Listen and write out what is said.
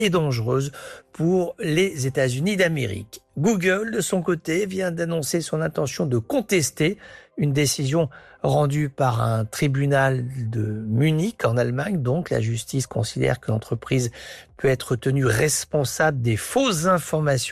et dangereuse pour les États-Unis d'Amérique. Google, de son côté, vient d'annoncer son intention de contester une décision rendue par un tribunal de Munich en Allemagne. Donc, la justice considère que l'entreprise peut être tenue responsable des fausses informations